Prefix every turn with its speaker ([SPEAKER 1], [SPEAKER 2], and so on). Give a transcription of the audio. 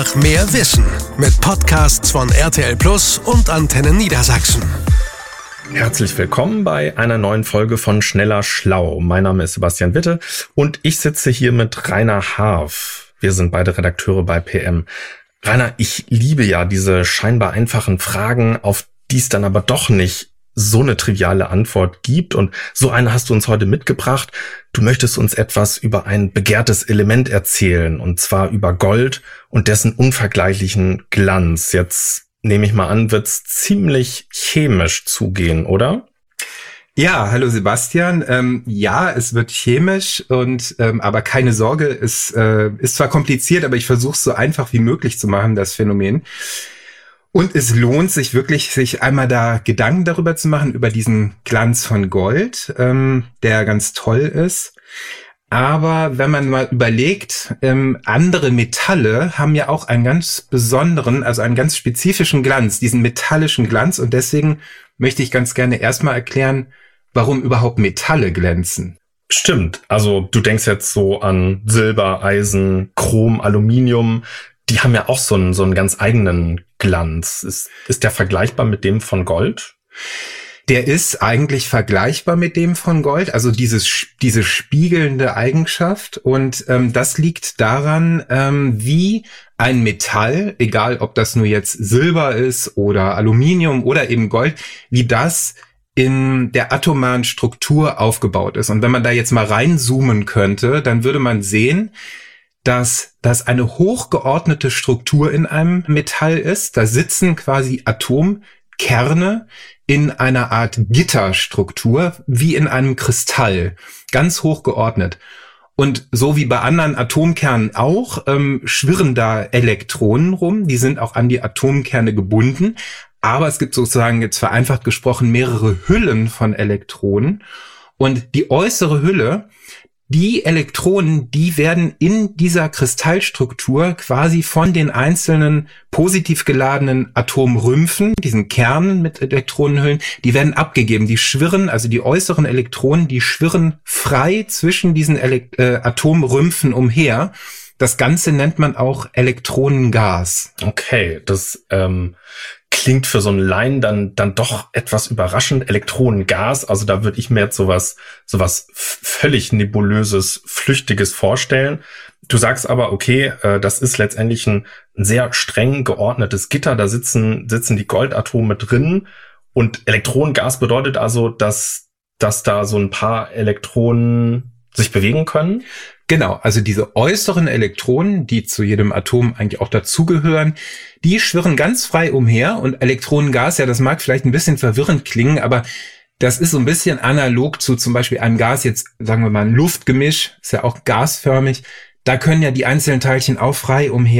[SPEAKER 1] Einfach mehr Wissen mit Podcasts von RTL Plus und Antenne Niedersachsen.
[SPEAKER 2] Herzlich willkommen bei einer neuen Folge von Schneller Schlau. Mein Name ist Sebastian Witte und ich sitze hier mit Rainer Harf. Wir sind beide Redakteure bei PM. Rainer, ich liebe ja diese scheinbar einfachen Fragen, auf die es dann aber doch nicht so eine triviale Antwort gibt. Und so eine hast du uns heute mitgebracht. Du möchtest uns etwas über ein begehrtes Element erzählen, und zwar über Gold und dessen unvergleichlichen Glanz. Jetzt nehme ich mal an, wird's ziemlich chemisch zugehen, oder?
[SPEAKER 3] Ja, hallo Sebastian. Ja, es wird chemisch und aber keine Sorge, es ist zwar kompliziert, aber ich versuche es so einfach wie möglich zu machen, das Phänomen. Und es lohnt sich wirklich, sich einmal da Gedanken darüber zu machen, über diesen Glanz von Gold, der ganz toll ist. Aber wenn man mal überlegt, andere Metalle haben ja auch einen ganz besonderen, also einen ganz spezifischen Glanz, diesen metallischen Glanz. Und deswegen möchte ich ganz gerne erstmal erklären, warum überhaupt Metalle glänzen.
[SPEAKER 2] Stimmt, also du denkst jetzt so an Silber, Eisen, Chrom, Aluminium. Die haben ja auch so einen ganz eigenen Glanz. Ist der vergleichbar mit dem von Gold?
[SPEAKER 3] Der ist eigentlich vergleichbar mit dem von Gold, also diese spiegelnde Eigenschaft. Und das liegt daran, wie ein Metall, egal ob das nur jetzt Silber ist oder Aluminium oder eben Gold, wie das in der atomaren Struktur aufgebaut ist. Und wenn man da jetzt mal reinzoomen könnte, dann würde man sehen, dass das eine hochgeordnete Struktur in einem Metall ist. Da sitzen quasi Atomkerne in einer Art Gitterstruktur, wie in einem Kristall, ganz hoch geordnet. Und so wie bei anderen Atomkernen auch, schwirren da Elektronen rum, die sind auch an die Atomkerne gebunden, aber es gibt sozusagen, jetzt vereinfacht gesprochen, mehrere Hüllen von Elektronen, und die äußere Hülle, die Elektronen, die werden in dieser Kristallstruktur quasi von den einzelnen positiv geladenen Atomrümpfen, diesen Kernen mit Elektronenhüllen, die werden abgegeben. Die schwirren, also die äußeren Elektronen, die schwirren frei zwischen diesen Atomrümpfen umher. Das Ganze nennt man auch Elektronengas.
[SPEAKER 2] Okay, das klingt für so einen Laien dann doch etwas überraschend. Elektronengas, also da würde ich mir jetzt sowas völlig nebulöses, Flüchtiges vorstellen. Du sagst aber, okay, das ist letztendlich ein sehr streng geordnetes Gitter, da sitzen die Goldatome drin, und Elektronengas bedeutet also, dass da so ein paar Elektronen sich bewegen können?
[SPEAKER 3] Genau, also diese äußeren Elektronen, die zu jedem Atom eigentlich auch dazugehören, die schwirren ganz frei umher, und Elektronengas, ja, das mag vielleicht ein bisschen verwirrend klingen, aber das ist so ein bisschen analog zu zum Beispiel einem Gas, jetzt sagen wir mal ein Luftgemisch, ist ja auch gasförmig, da können ja die einzelnen Teilchen auch frei umher